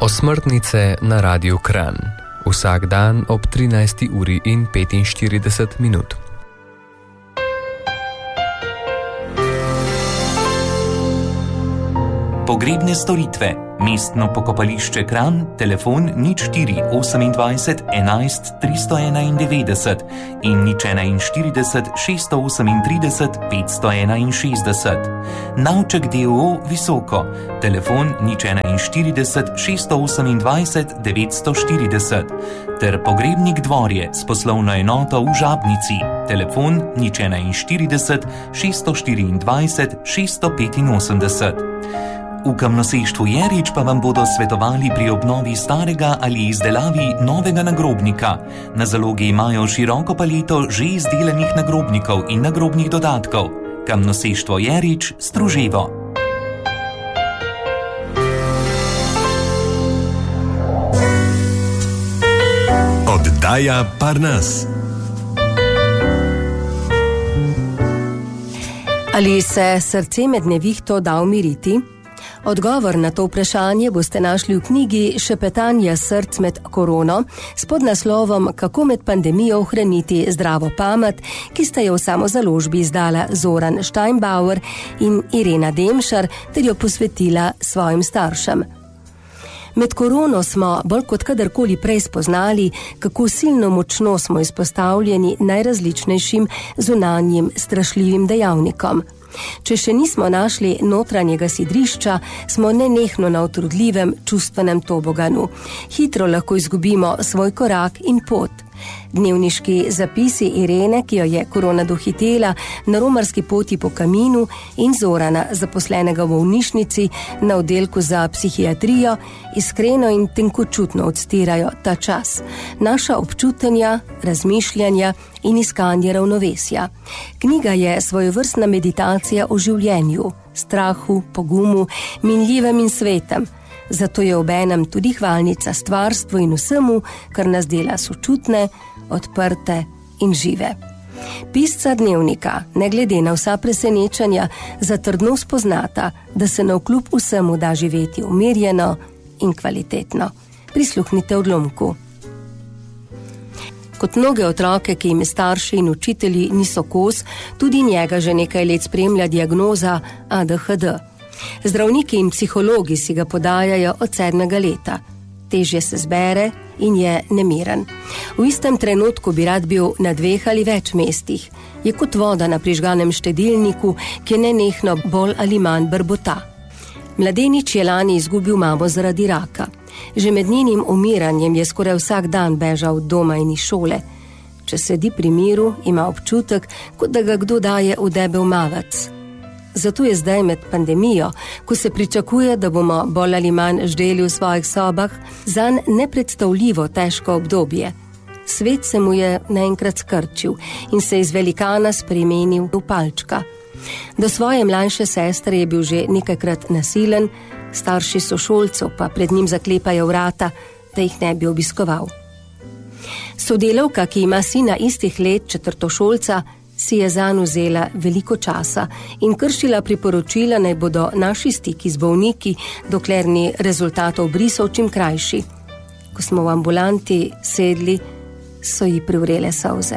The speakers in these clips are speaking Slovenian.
Osmrtnice na Radiu Kranj. Vsak dan ob 13:45. Pogrebne storitve. Mestno pokopališče Kranj, telefon 0428 11 391 in 041 638 561. Navček d.o.o. Visoko, telefon 041 628 940 ter Pogrebnik Dvorje s poslovno enoto v Žabnici, telefon 041 624 685. V Kamnoseštvu Jerič pa vam bodo svetovali pri obnovi starega ali izdelavi novega nagrobnika. Na zalogi imajo široko paleto že izdelanih nagrobnikov in nagrobnih dodatkov. Kamnoseštvo Jerič, Struževo. Oddaja Parnas. Ali se srce med nevihto da umiriti? Odgovor na to vprašanje boste našli v knjigi Šepetanja src med korono s podnaslovom Kako med pandemijo ohraniti zdravo pamet, ki sta jo v samozaložbi izdala Zoran Steinbauer in Irena Demšar ter jo posvetila svojim staršem. Med korono smo bolj kot kadarkoli prej spoznali, kako silno močno smo izpostavljeni najrazličnejšim zunanjim strašljivim dejavnikom. Če še nismo našli notranjega sidrišča, smo nenehno na utrudljivem čustvenem toboganu. Hitro lahko izgubimo svoj korak in pot. Dnevniški zapisi Irene, ki jo je korona dohitela na romarski poti po Kaminu, in Zorana, zaposlenega v bolnišnici na oddelku za psihiatrijo, iskreno in tenkočutno odstirajo ta čas. Naša občutenja, razmišljanja in iskanje ravnovesja. Knjiga je svojevrstna meditacija o življenju, strahu, pogumu, minljivem in svetem. Zato je obenem tudi hvalnica stvarstvu in vsemu, kar nas dela sočutne, odprte in žive. Pisca dnevnika, ne glede na vsa presenečenja, zatrdno spoznata, da se navkljub vsemu da živeti umirjeno in kvalitetno. Prisluhnite odlomku. Kot mnoge otroke, ki jim starši in učitelji niso kos, tudi njega že nekaj let spremlja diagnoza ADHD. Zdravniki in psihologi si ga podajajo od 7. leta. Težje se zbere in je nemiren. V istem trenutku bi rad bil na 2 ali več mestih. Je kot voda na prižganem štedilniku, ki nenehno bolj ali manj brbota. Mladenič je lani izgubil mamo zaradi raka. Že med njenim umiranjem je skoraj vsak dan bežal od doma in iz šole. Če sedi pri miru, ima občutek, kot da ga kdo daje v debel mavac. Zato je zdaj med pandemijo, ko se pričakuje, da bomo bolj ali manj ždeli v svojih sobah, zanj nepredstavljivo težko obdobje. Svet se mu je naenkrat skrčil in se iz velikana spremenil v palčka. Do svoje mlajše sestre je bil že nekajkrat nasilen, starši sošolcev pa pred njim zaklepajo vrata, da jih ne bi obiskoval. Sodelavka, ki ima sina istih let, četrtošolca, si je zanj vzela veliko časa in kršila priporočila, naj bodo naši stiki z bolniki, dokler ni rezultatov brisov čim krajši. Ko smo v ambulanti sedli, so ji privrele solze.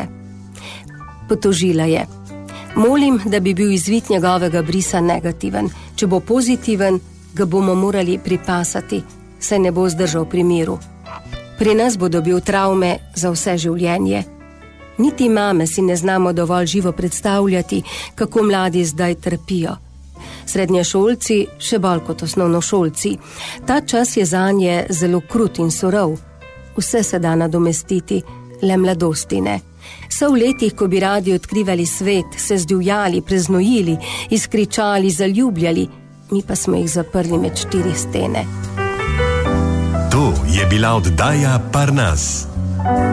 Potožila je: molim, da bi bil izvid njegovega brisa negativen. Če bo pozitiven, ga bomo morali pripasati, saj ne bo zdržal pri miru. Pri nas bo dobil travme za vse življenje. Niti mame si ne znamo dovolj živo predstavljati, kako mladi zdaj trpijo. Srednješolci še bolj kot osnovnošolci. Ta čas je zanje zelo krut in surov. Vse se da nadomestiti, le mladosti ne. So v letih, ko bi radi odkrivali svet, se zdivjali, preznojili, izkričali, zaljubljali, mi pa smo jih zaprli med 4 stene. To je bila oddaja Parnas.